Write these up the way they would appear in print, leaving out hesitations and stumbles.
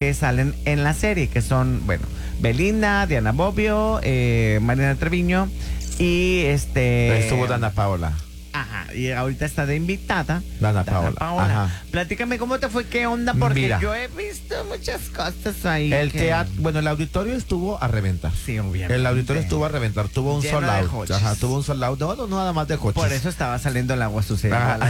que salen en la serie, que son, bueno, Belinda, Diana Bobbio, Mariana Treviño y Estuvo Dana Paola. Ajá, y ahorita está de invitada Dana Paola. Ajá. Platícame cómo te fue, qué onda, porque Mira, yo he visto muchas cosas ahí. El teatro, bueno, el auditorio estuvo a reventar. Sí, obviamente. El auditorio estuvo a reventar, tuvo un Lleno sold de out. coches. Ajá, tuvo un sold out. No, nada más de coches. Por eso estaba saliendo el agua sucia.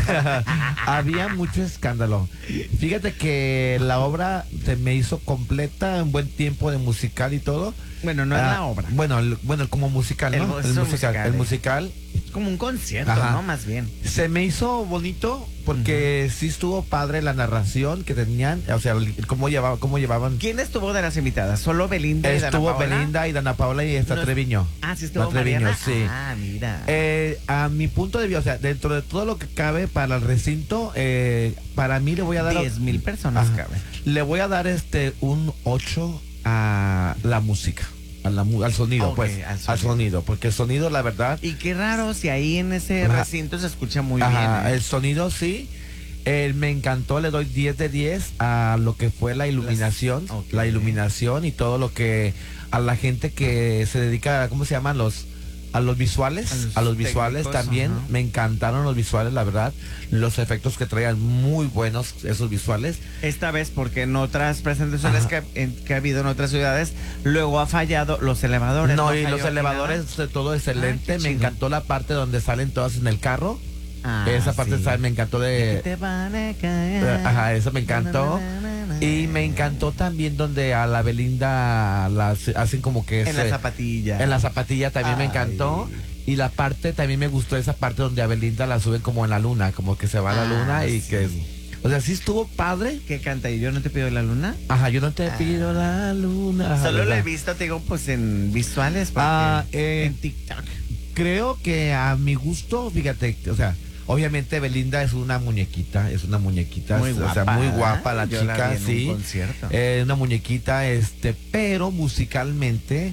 Había mucho escándalo. Fíjate que la obra se me hizo completa en buen tiempo de musical y todo. Bueno, no es la obra. Bueno, como musical, ¿no? El musical. Es como un concierto, Ajá. ¿no? Más bien. Se me hizo bonito porque sí estuvo padre la narración que tenían, o sea, cómo llevaban. ¿Quién estuvo de las invitadas? ¿Solo Belinda y Dana Estuvo Paola? Belinda y Dana Paola y esta No, Treviño. Ah, sí estuvo La Treviño, Mariana. sí. Ah, mira. A mi punto de vista, o sea, dentro de todo lo que cabe para el recinto, para mí le voy a dar 10,000 personas Ajá. caben. Le voy a dar un 8 a la música, al sonido, Ok, pues, al sonido. porque el sonido, la verdad, Y qué raro si ahí en ese Ajá. recinto se escucha muy ajá, bien. el sonido sí. Me encantó, le doy 10 de 10 a lo que fue la iluminación, Ok. la iluminación y todo lo que a la gente que se dedica, ¿cómo se llaman? A los visuales, a los visuales técnicos, también. ajá. Me encantaron los visuales, la verdad. Los efectos que traían muy buenos esos visuales. Esta vez, porque en otras presentaciones Ajá. que ha habido en otras ciudades, luego ha fallado los elevadores. No, y falló los aquí elevadores, todo excelente. qué Me chido. encantó la parte donde salen todas en el carro. nada. Esa parte me encantó Que te van a caer. Ajá, eso me encantó. Na, na, na, na. Y me encantó también donde a la Belinda hacen como que En la zapatilla. en la zapatilla también me Ay. encantó. Y la parte, también me gustó esa parte donde a Belinda la suben como en la luna, como que se va a la luna y sí. que... O sea, sí estuvo padre. ¿Qué canta? ¿Y yo no te pido la luna? Ajá, yo no te pido la luna. Ajá, Solo lo ¿verdad? he visto, te digo, pues en visuales. Porque en TikTok. Creo que a mi gusto, fíjate, o sea, obviamente Belinda es una muñequita, Muy o sea, guapa, muy guapa la yo la chica, vi en un sí. concierto. Una muñequita, pero musicalmente,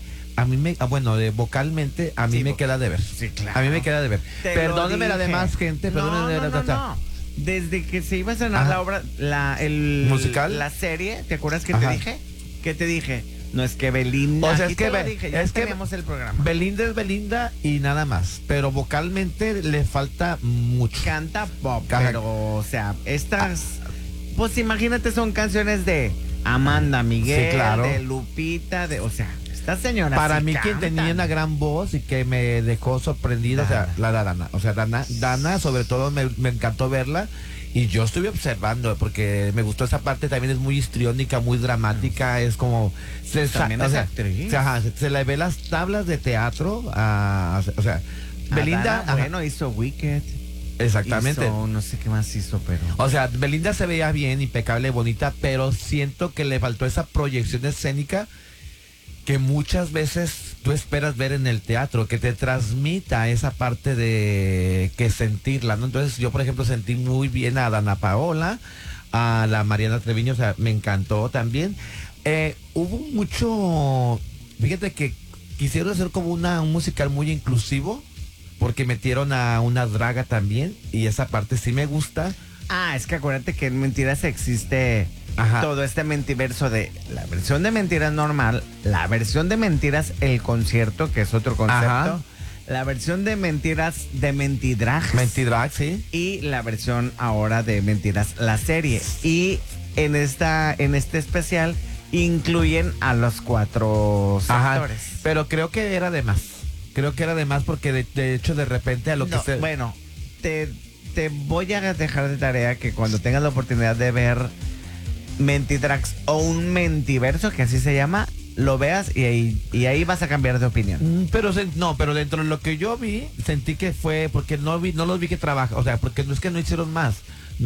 vocalmente, a mí Sí, me queda de ver. Sí, claro. A mí me queda de ver. Te lo Perdóneme la dije. demás gente, perdóneme No. Desde que se iba a estrenar Ajá. la obra, el ¿Musical? la serie, ¿te acuerdas que Ajá. te dije? ¿Qué te dije? No es que Belinda. O sea, aquí es que te lo Be- dije, ya es que teníamos el programa. Belinda es Belinda y nada más, pero vocalmente le falta mucho. Canta pop, Ajá. pero, o sea, estas, pues imagínate, son canciones de Amanda Miguel, Sí, claro. de Lupita, o sea, esta señora Para sí mí quien canta. tenía una gran voz y que me dejó sorprendido, o sea, la Dana. O sea, Dana sobre todo me encantó verla y yo estuve observando porque me gustó esa parte, también es muy histriónica, muy dramática, es como... También es actriz. Se le ve las tablas de teatro, o sea, Belinda... Adana, bueno, hizo Wicked. exactamente. Hizo, no sé qué más hizo, pero... O sea, Belinda se veía bien, impecable, bonita, pero siento que le faltó esa proyección escénica que muchas veces tú esperas ver en el teatro, que te transmita esa parte de que sentirla, ¿no? Entonces yo, por ejemplo, sentí muy bien a Dana Paola, a la Mariana Treviño, o sea, me encantó también. Hubo mucho, fíjate que quisieron hacer como un musical muy inclusivo, porque metieron a una draga también, y esa parte sí me gusta. Ah, es que acuérdate que en Mentiras existe Ajá. todo este mentiverso de la versión de Mentiras normal, la versión de Mentiras el concierto, que es otro concepto, Ajá. la versión de Mentiras de Mentidrags Mentidrag, sí. y la versión ahora de Mentiras la serie. Y en este especial incluyen a los 4 Ajá, actores. pero creo que era de más. Creo que era de más porque de hecho de repente a lo que No, se... bueno, te voy a dejar de tarea que cuando tengas la oportunidad de ver Mentidrags o un Mentiverso, que así se llama, lo veas y ahí vas a cambiar de opinión. Pero pero dentro de lo que yo vi, sentí que fue porque no los vi que trabajan, o sea, porque no es que no hicieron más.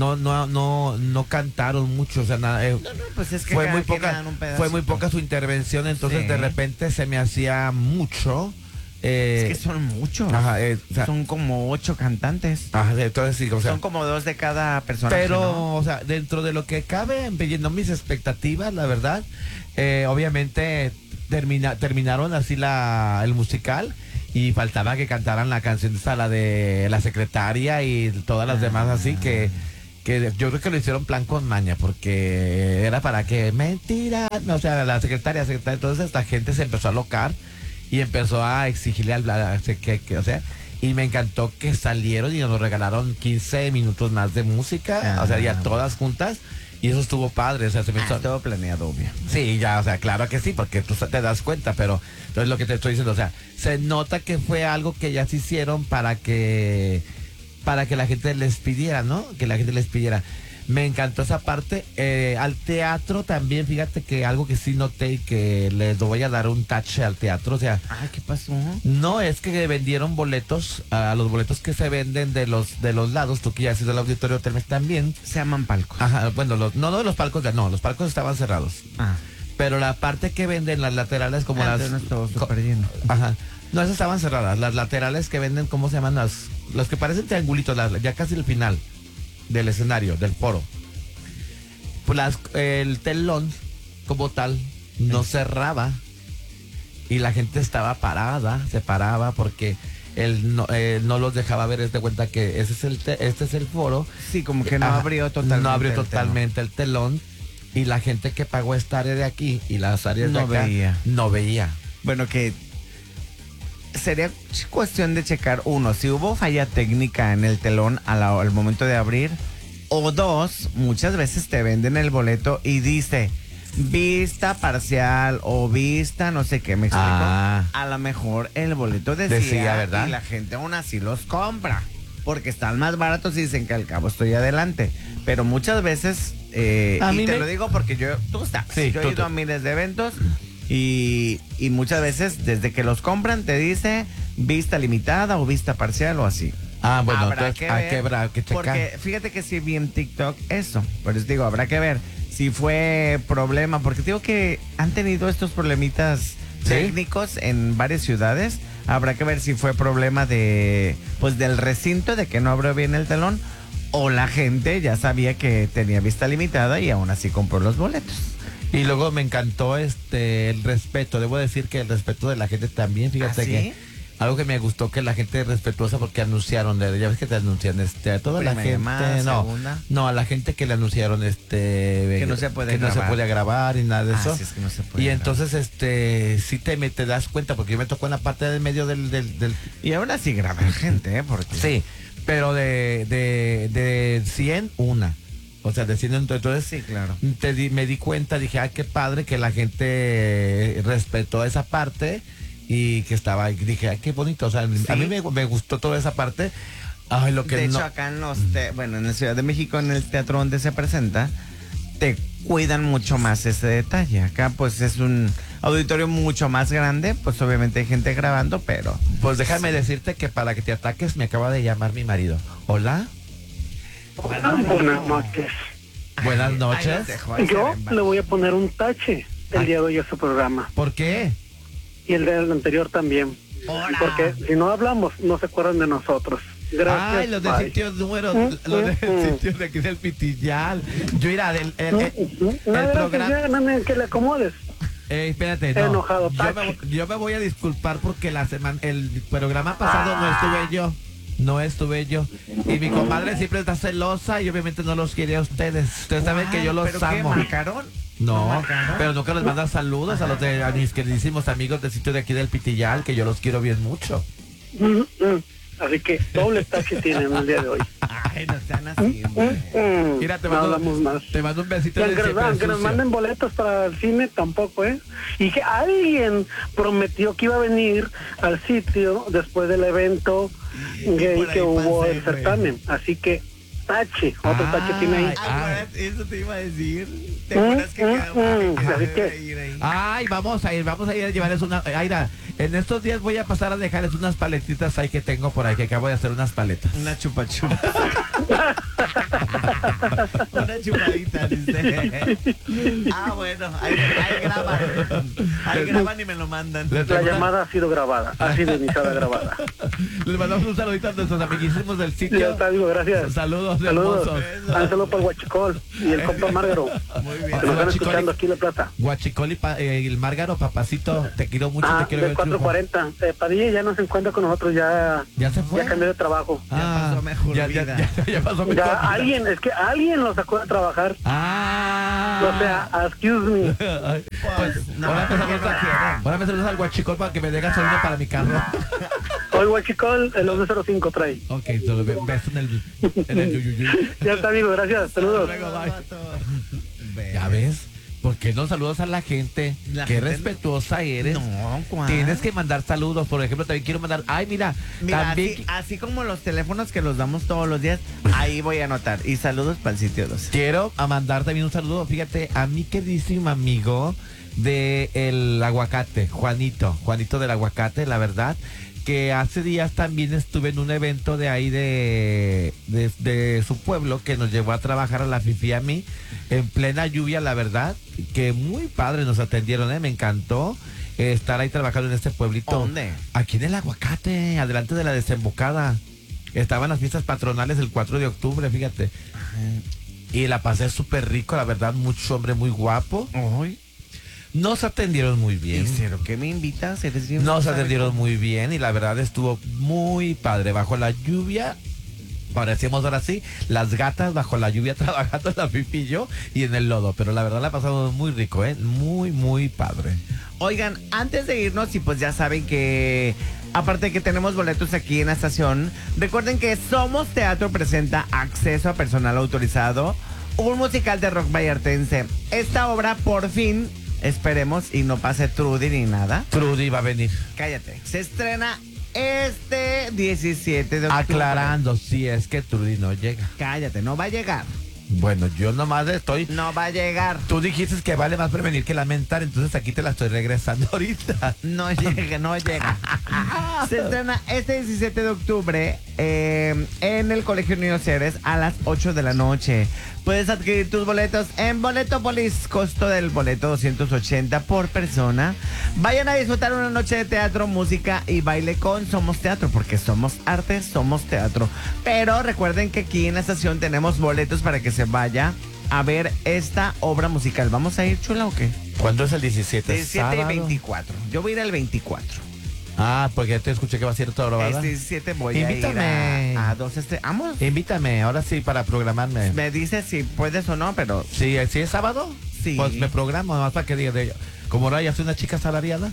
No cantaron mucho, o sea, nada. Pues es que fue cada muy quien poca, dan un fue pedacito. muy poca su intervención, entonces Sí. de repente se me hacía mucho. Es que son muchos. Ajá, o sea, son como 8 cantantes. ajá, entonces sí, o sea, Son como 2 de cada personaje. pero, ¿no? o sea, dentro de lo que cabe, llenó mis expectativas, la verdad. Obviamente terminaron así el musical y faltaba que cantaran la canción esta, la de la secretaria y todas las demás así que yo creo que lo hicieron plan con maña, porque era para que mentira, no, o sea, la secretaria, entonces esta gente se empezó a alocar y empezó a exigirle o sea, y me encantó que salieron y nos regalaron 15 minutos más de música, o sea, ya todas juntas, y eso estuvo padre, o sea, se me hizo... Todo planeado, obvio. Sí, ya, o sea, claro que sí, porque tú te das cuenta, pero no es lo que te estoy diciendo, o sea, se nota que fue algo que ya se hicieron para que la gente les pidiera, ¿no? Que la gente les pidiera. Me encantó esa parte. Al teatro también, fíjate que algo que sí noté y que les voy a dar un touch al teatro, o sea... Ay, ¿qué pasó? No, es que vendieron boletos, a los boletos que se venden de los lados, tú que ya has ido al auditorio Telmex también. Se llaman palcos. Ajá, bueno, no los palcos, los palcos estaban cerrados. Ah. Pero la parte que venden las laterales como Antes no estuvo súper lleno. Ajá. No, esas estaban cerradas. Las laterales que venden, ¿cómo se llaman? Los que parecen triangulitos, ya casi el final del escenario, del foro. Pues el telón, como tal, no cerraba. Y la gente estaba se paraba porque él no los dejaba ver. Es de cuenta que este es el foro. Sí, como que no abrió totalmente. No abrió totalmente el telón. Y la gente que pagó esta área de aquí y las áreas de acá no veía. Bueno, que sería cuestión de checar, uno, si hubo falla técnica en el telón al momento de abrir, o dos, muchas veces te venden el boleto y dice vista parcial o vista no sé qué, ¿me explico? A lo mejor el boleto decía, ¿verdad? Y la gente aún así los compra porque están más baratos y dicen que al cabo estoy adelante, pero muchas veces y te lo digo porque yo he ido a miles de eventos y muchas veces desde que los compran te dice vista limitada o vista parcial o así. Ah, bueno, habrá entonces habrá que checar. Porque fíjate que sí vi en TikTok eso, por eso digo, habrá que ver si fue problema, porque digo que han tenido estos problemitas técnicos en varias ciudades. Habrá que ver si fue problema del recinto, de que no abrió bien el telón, o la gente ya sabía que tenía vista limitada y aún así compró los boletos. Y luego me encantó el respeto. Debo decir que el respeto de la gente también, fíjate que algo que me gustó, que la gente respetuosa, porque anunciaron, ya ves que te anuncian a toda la gente, no, a la gente que le anunciaron que no se puede no se puede grabar y nada de eso. Sí, es que no se puede y entonces sí te das cuenta, porque yo me tocó en la parte del medio del y ahora sí graban gente, porque sí, pero de 100 una. O sea, de 100, entonces sí, claro. Me di cuenta, dije, ay, qué padre que la gente respetó esa parte. Y que estaba, dije, ay, qué bonito, o sea, a mí me gustó toda esa parte. Ay, lo que de hecho, acá en en la Ciudad de México, en el teatro donde se presenta, te cuidan mucho más ese detalle. Acá, pues, es un auditorio mucho más grande, pues, obviamente hay gente grabando, pero... Pues déjame decirte que para que te ataques me acaba de llamar mi marido. ¿Hola? Buenas noches. Buenas noches. Yo le voy a poner un tache el día de hoy a su programa. ¿Por qué? Y el del anterior también. Hola. Porque si no hablamos, no se acuerdan de nosotros. Gracias. Ay, los del sitio número, los del sitio de aquí del Pitillal. Yo irá del el programa. Que le acomodes. Espérate, no. Enojado, yo me voy a disculpar porque el programa pasado no estuve yo. Y mi comadre siempre está celosa y obviamente no los quiere a ustedes. Ustedes saben que yo los ¿pero amo. qué, marcaron? No, pero nunca les manda saludos a mis queridísimos amigos del sitio de aquí del Pitillal, que yo los quiero bien mucho. Así que doble tache tienen el día de hoy. Ay, no sean así, Mira, te mando un besito. Que nos manden boletos para el cine tampoco, Y que alguien prometió que iba a venir al sitio después del evento que hubo el certamen. Así que tache, otro tache tiene ahí. Eso te iba a decir. ¿Te acuerdas que Ay, vamos a ir a llevarles una... Aira, en estos días voy a pasar a dejarles unas paletitas ahí que tengo por ahí, que acabo de hacer unas paletas. Una chupa chupa. Una chupadita, dice. Bueno, ahí graban. Ahí graban y me lo mandan. La llamada ha sido grabada, ha sido iniciada grabada. Les mandamos un saludito a nuestros amiguísimos del sitio. Ya está, digo, gracias. Saludos. Un saludo para Guachicol y el compa Márgaro. Muy bien. Que nos están escuchando aquí en La Plata. Guachicol y el Márgaro, papacito, te quiero mucho, te quiero del ver triunfar. 440. Padilla ya no se encuentra con nosotros, ya ¿Ya se fue? cambió de trabajo. Ya pasó mejor ya vida. pasó mejor Ya vida. alguien lo sacó de trabajar. O sea, excuse me. Pues, no, ahora me saludas al guachicol para que me dé gasolina para mi carro. Hoy Huachicol, el 1105 trae. Ok, solo beso en el yuyuyu. Ya está, amigo, gracias. Saludos. ¿Ya ves? ¿Por qué no saludas a la gente? Qué gente respetuosa eres. No, ¿cuál? Tienes que mandar saludos. Por ejemplo, también quiero mandar. Ay, mira, Mira, también así como los teléfonos que los damos todos los días, ahí voy a anotar. Y saludos para el sitio 12. quiero mandar también un saludo. Fíjate, a mi queridísimo amigo del aguacate, Juanito del aguacate, la verdad. Que hace días también estuve en un evento de ahí de su pueblo que nos llevó a trabajar a la Fifi a mí en plena lluvia, la verdad, que muy padre nos atendieron, me encantó estar ahí trabajando en este pueblito. ¿Dónde? Aquí en el aguacate, adelante de la desembocada. Estaban las fiestas patronales el 4 de octubre, fíjate. Y la pasé súper rico, la verdad, mucho hombre muy guapo. Ay, Nos atendieron muy bien. ¿pero qué me invitas? Eres bien Nos sabe atendieron cómo. muy bien y la verdad estuvo muy padre. Bajo la lluvia, parecíamos ahora sí, las gatas bajo la lluvia trabajando en la Fifi y yo y en el lodo. Pero la verdad la pasamos muy rico, muy, muy padre. Oigan, antes de irnos, y pues ya saben que aparte de que tenemos boletos aquí en la estación, recuerden que Somos Teatro presenta Acceso a Personal Autorizado, un musical de rock vallartense. Esta obra por fin, esperemos, y no pase Trudy ni nada. Trudy va a venir. Cállate. Se estrena este 17 de octubre. Aclarando, si es que Trudy no llega. Cállate, no va a llegar. Bueno, yo nomás estoy... No va a llegar. Tú dijiste que vale más prevenir que lamentar, entonces aquí te la estoy regresando ahorita. No llega, no llega. Se estrena este 17 de octubre en el Colegio Niño Ceres a las 8 de la noche. Puedes adquirir tus boletos en Boletopolis, costo del boleto 280 por persona. Vayan a disfrutar una noche de teatro, música y baile con Somos Teatro, porque somos arte, somos teatro. Pero recuerden que aquí en la estación tenemos boletos para que se vaya a ver esta obra musical. ¿Vamos a ir, chula, o qué? ¿Cuándo es el 17? 17 y ¿Sábado? 24. Yo voy a ir al 24. Ah, porque ya te escuché que va a ser todo, ¿verdad? Este 17 voy Invítame. a ir a dos vamos. Invítame, ahora sí, para programarme. Me dices si puedes o no, pero Sí, ¿sí es sábado? Sí. Pues me programo, nomás para que diga de ella. Como ahora ya soy una chica asalariada.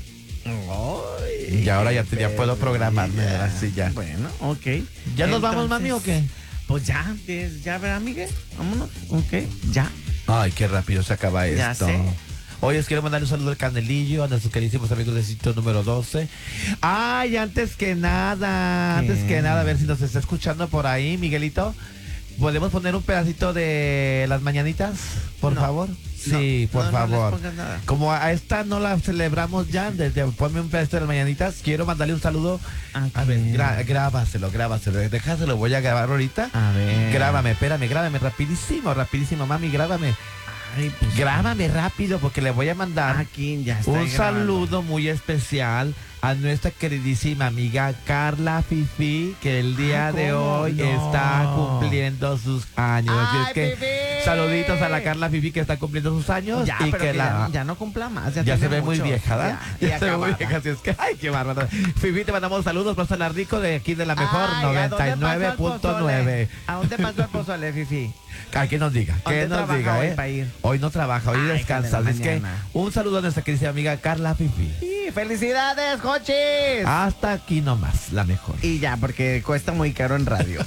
Ay, Y ahora ya puedo programarme, ya. ahora sí ya. Bueno, ok. ¿Ya nos vamos, Entonces, mami, o qué? Pues ya, ¿verdad, Miguel? Vámonos. Ok, ya. Ay, qué rápido se acaba Ya esto. sé. Hoy os quiero mandar un saludo al Canelillo, a nuestros queridísimos amigos del sitio número 12. Ay, antes que nada, a ver si nos está escuchando por ahí, Miguelito. ¿Podemos poner un pedacito de las mañanitas, por No. favor? Sí, por no favor. les pongas nada. Como a esta no la celebramos ya, ponme un pedacito de las mañanitas. Quiero mandarle un saludo. A ver, grábaselo. Déjaselo, voy a grabar ahorita. A ver. Grábame, rapidísimo, mami, grábame. Ay, pues, Grábame rápido porque le voy a mandar aquí ya está. un saludo muy especial a nuestra queridísima amiga Carla Fifi, que el día de ¿cómo hoy no? está cumpliendo sus años. Así es Ay, que Fifi. saluditos a la Carla Fifi que está cumpliendo sus años Ya, y pero que que ya no cumpla más. Ya ya se tiene ve muy mucho. vieja, ¿verdad? Ya se ve muy acabada. vieja, así es que, ay, qué bárbaro. Fifi, te mandamos saludos, Rosana Rico, de aquí de la mejor Ay, ¿a dónde pasó el 99.9. pozole? ¿A dónde pasó el pozole, Fifi? Que nos diga, ¿Dónde que nos trabaja diga, hoy para ir? Hoy no trabaja, hoy Ay, descansa. que de la Así es que mañana. un saludo a nuestra querida amiga Carla Fifi. Sí, felicidades, Jochis. Hasta aquí nomás, la mejor. Y ya, porque cuesta muy caro en radio.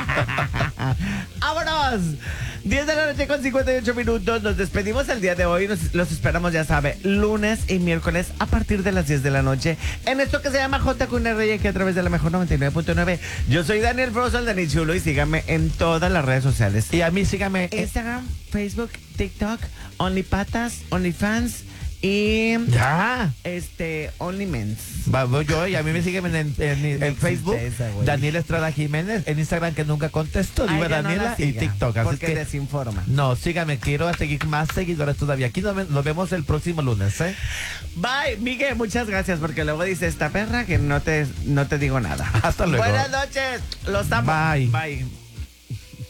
¡Vámonos! 10 de la noche con 58 minutos. Nos despedimos el día de hoy. Los esperamos, ya sabe, lunes y miércoles a partir de las 10 de la noche. En esto que se llama JQNR, aquí a través de la mejor 99.9. Yo soy Daniel Froso, el Dani Chulo, y síganme en todas las redes sociales. Y a mí sígame. Instagram, Facebook, TikTok, OnlyPatas, OnlyFans y Ya. OnlyMens. Voy yo y a mí me siguen en existe Facebook, esa, güey. Daniel Estrada Jiménez, en Instagram que nunca contesto, Ay, Diva ya no la Daniela y siga, TikTok. Así porque es que desinforma. no, síganme, quiero seguir más seguidores todavía. Aquí nos vemos el próximo lunes, ¿eh? Bye, Miguel, muchas gracias, porque luego dice esta perra que no te digo nada. Hasta luego. Buenas noches, los amo. Bye. Bye.